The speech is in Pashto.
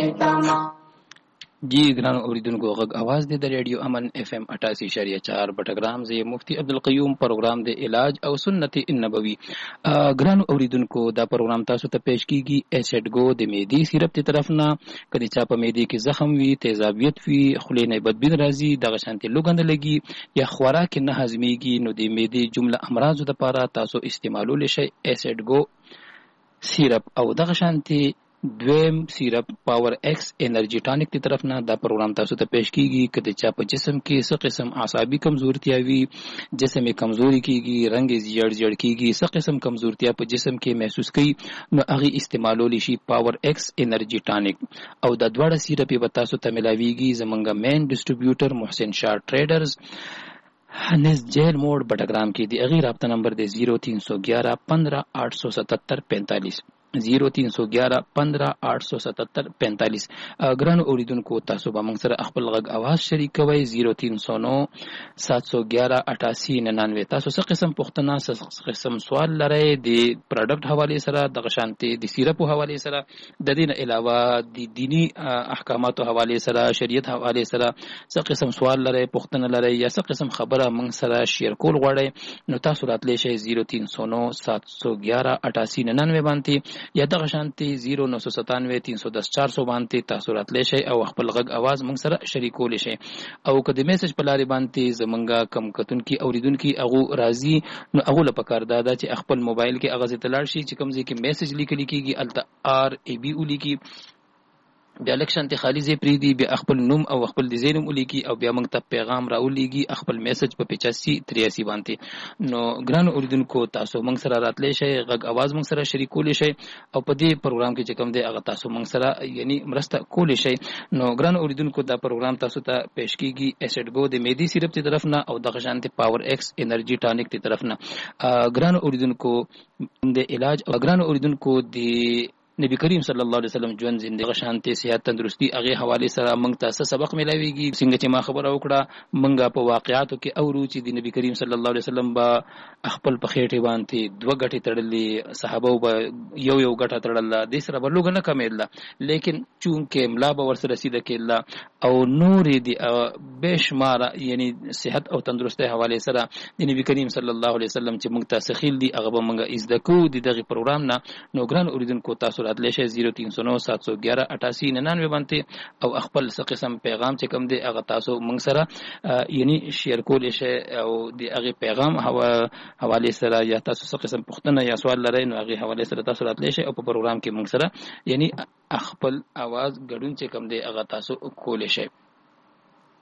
जी ګرانو اوریدونکو غږ आवाज د ریډیو امن اف ام 88.4 بټګرام زه مفتی عبدالقیوم پروګرام د علاج او سنت النبوي ګرانو اوریدونکو دا پروګرام تاسو ته پیش کیږي ایسډ گو د معدې سیرپ ته طرف نه کله چې په معدې کې زخم وي تیزابیت وي خولې نه بدبین راځي دغه شانتي لوګند لګي یا خوراک نه هضميږي نو د معدې جمله امراض لپاره تاسو استعمالول شي ایسډ گو سیرپ او دغه شانتي دویم سیرپ پاور ایکس انرژي ټانک تی طرف نه دا پروګرام تاسو ته پیش کیږي کله چې په جسم کې څه قسم اعصابي کمزورتیا وي جسم کمزوري کیږي رنگ زیړ کیږي څه قسم کمزورتیا په جسم کې محسوس کی نو هغه استعمالول شي پاور ایکس انرژي ټانک او د دوړه سیرپ په تاسو ته ملاويږي زمونږ مین ډسټریبیوټر محسن شاه ټریډرز نس جیل موډ بټګرام کې دی غیر رابطه نمبر دی 0311 15 877 45 0311 15 877 45 ګرانو اوریدونکو تاسو به موږ سره خپل غږ आवाज شریک کوئ 0309 711 8899 تاسو څه قسم پوښتنه څه قسم سوال لرئ د پروډکټ حواله سره د غشانتي د سیرپ حواله سره د دین علاوه د دینی احکاماتو حواله سره شریعت حواله سره څه قسم سوال لرئ پوښتنه لرئ یا څه قسم خبره موږ سره شیر کول غواړئ نو تاسو راتلی شئ 0309 711 8899 باندې یا دغه شانتي 0997 310 400 باندې تاسو راتلی شئ او خپل غږ आवाज موږ سره شریکول شئ او کله میسج په لارې باندې زمونږه کم کتونکو اوریدونکو هغه راضي نو هغه لپاره دا چې خپل موبایل کې اغاز تلل شي چې کوم ځای کې میسج لیکل کیږي الته ار ای بي ولیکي بیا الیکشن ته خالي زی پریدي بیا خپل نوم او خپل د زینم ولیکي او بیا موږ ته پیغام راولېږي خپل میسج په 8583 باندې نو ګران اوریدونکو تاسو موږ سره راتلی شئ غږ आवाज موږ سره شریکول شئ او په دې پروګرام کې چې کوم دی هغه تاسو موږ سره یعنی مرسته کول شئ نو ګران اوریدونکو دا پروګرام تاسو ته پیش کیږي ایسډ گو د میدی سیرپ ته طرف نه او د غشانتي پاور ایکس انرژي ټانک ته طرف نه ګران اوریدونکو د علاج او ګران اوریدونکو د نبی کریم صلی الله علیه وسلم ژوند زندګی شانتي صحت تندرستی هغه حواله سره موږ ته سبق ملويږي څنګه چې ما خبره وکړه موږ په واقعاتو کې اورو چې د نبی کریم صلی الله علیه وسلم با خپل په خېټه باندې دوه غټي تړلې صحابه او یو غټه تړل د سره بلوغ نه کمیل لیکن چونکه ملا به ورسره رسیده کېله او نور دي بشمار یعنی صحت او تندرستی حواله سره د نبی کریم صلی الله علیه وسلم چې موږ ته سخیل دي هغه به موږ ازدکو دغه پروګرام نه نو ګران اوریدونکو تاسو راتلی شئ 0309 711 8899 باندې او خپل څه قسم پیغام چې کوم دی هغه تاسو موږ سره یعنی شیر کول شئ او د هغه پیغام حواله سره یا تاسو څه قسم پوښتنه یا سوال لرئ نو هغه حواله سره تاسو راتلی شئ او په پروګرام کې موږ سره یعنی خپل आवाज غړون چې کوم دی هغه تاسو کول شئ